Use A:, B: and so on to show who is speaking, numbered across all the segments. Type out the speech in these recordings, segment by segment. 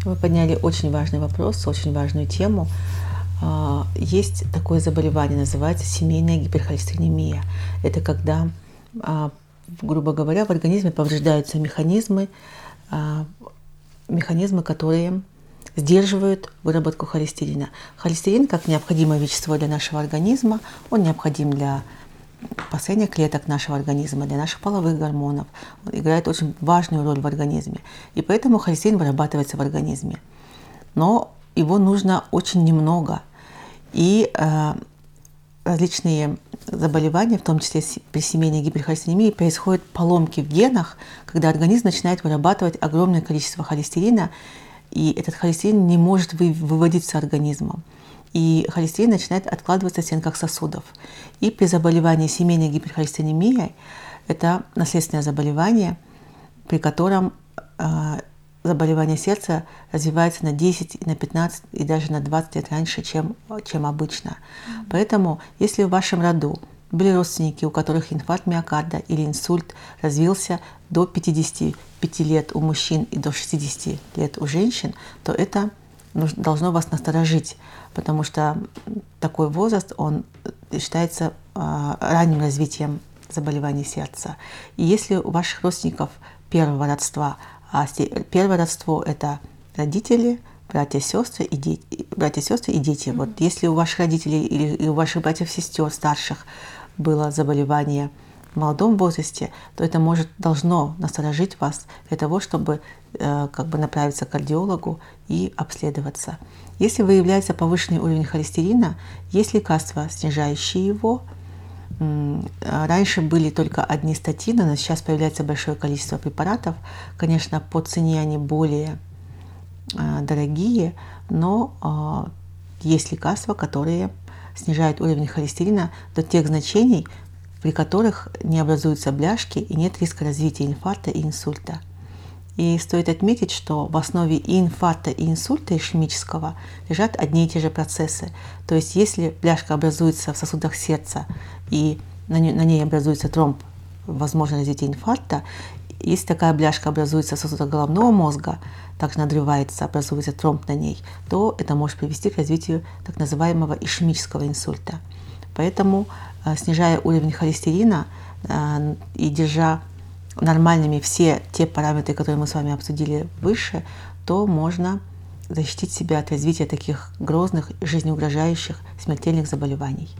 A: Вы подняли очень важный вопрос, очень важную тему. Есть такое заболевание, называется семейная гиперхолестеринемия. Это когда, грубо говоря, в организме повреждаются механизмы, которые сдерживают выработку холестерина. Холестерин, как необходимое вещество для нашего организма, он необходим для построения клеток нашего организма, для наших половых гормонов. Он играет очень важную роль в организме. И поэтому холестерин вырабатывается в организме. Но его нужно очень немного. И различные заболевания, в том числе при семейной гиперхолестеринемии, происходят поломки в генах, когда организм начинает вырабатывать огромное количество холестерина, и этот холестерин не может выводиться организмом. И холестерин начинает откладываться в стенках сосудов. И при заболевании семейной гиперхолестеринемией, это наследственное заболевание, при котором заболевание сердца развивается на 10, на 15 и даже на 20 лет раньше, чем обычно. Поэтому, если в вашем роду были родственники, у которых инфаркт миокарда или инсульт развился до 55 лет у мужчин и до 60 лет у женщин, то это должно вас насторожить, потому что такой возраст, он считается ранним развитием заболеваний сердца. И если у ваших родственников первого родства, первое родство – это родители, братья, сестры и дети. Вот если у ваших родителей или у ваших братьев, сестер старших было заболевание в молодом возрасте, то это должно насторожить вас для того, чтобы направиться к кардиологу и обследоваться. Если выявляется повышенный уровень холестерина, есть лекарства, снижающие его. Раньше были только одни статины, но сейчас появляется большое количество препаратов. Конечно, по цене они более дорогие, но есть лекарства, которые снижают уровень холестерина до тех значений, при которых не образуются бляшки и нет риска развития инфаркта и инсульта. И стоит отметить, что в основе и инфаркта, и инсульта ишемического лежат одни и те же процессы. То есть если бляшка образуется в сосудах сердца и на ней образуется тромб, возможно развитие инфаркта, если такая бляшка образуется в сосудах головного мозга, также надрывается, образуется тромб на ней, то это может привести к развитию так называемого ишемического инсульта. Поэтому, снижая уровень холестерина и держа нормальными все те параметры, которые мы с вами обсудили выше, то можно защитить себя от развития таких грозных, жизнеугрожающих, смертельных заболеваний.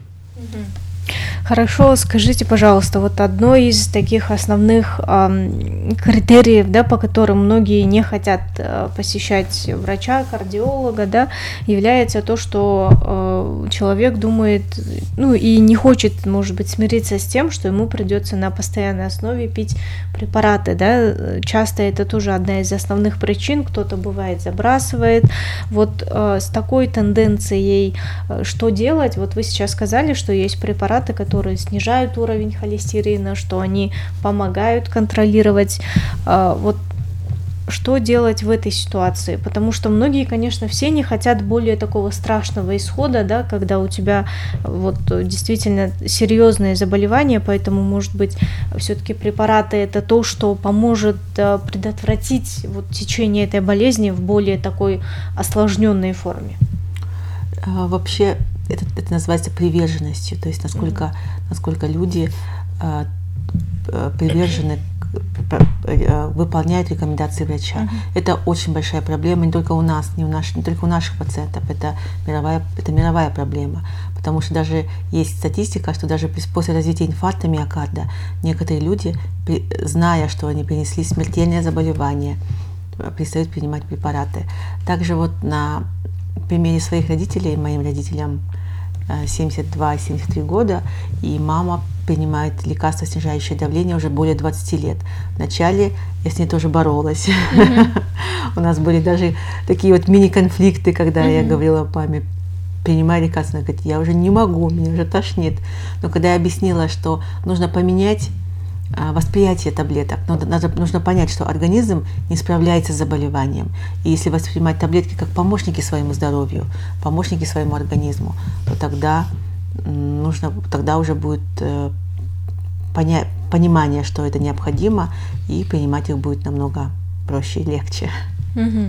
B: Хорошо, скажите, пожалуйста, вот одно из таких основных критериев, да, по которым многие не хотят посещать врача, кардиолога, да, является то, что человек думает, и не хочет, может быть, смириться с тем, что ему придется на постоянной основе пить препараты, да. Часто это тоже одна из основных причин, кто-то бывает забрасывает. Вот с такой тенденцией что делать? Вот вы сейчас сказали, что есть препараты, которые снижают уровень холестерина, что они помогают контролировать. Вот что делать в этой ситуации? Потому что многие, конечно, все не хотят более такого страшного исхода, да, когда у тебя вот действительно серьезное заболевание, поэтому, может быть, все-таки препараты это то, что поможет предотвратить вот течение этой болезни в более такой осложненной форме.
A: Вообще это называется приверженностью, то есть насколько люди привержены, выполняют рекомендации врача. Это очень большая проблема не только у нас, не только у наших пациентов, это мировая проблема, потому что даже есть статистика, что даже после развития инфаркта миокарда некоторые люди, зная, что они перенесли смертельное заболевание, перестают принимать препараты. Также вот на примере своих родителей, моим родителям 72 и 73 года, и мама принимает лекарства, снижающие давление, уже более 20 лет. Вначале я с ней тоже боролась. У нас были даже такие вот мини-конфликты, когда я говорила маме, принимай лекарства, она говорит, я уже не могу, меня уже тошнит. Но когда я объяснила, что нужно поменять восприятие таблеток, нужно понять, что организм не справляется с заболеванием. И если воспринимать таблетки как помощники своему здоровью, помощники своему организму, то тогда уже будет понимание, что это необходимо, и принимать их будет намного проще и легче.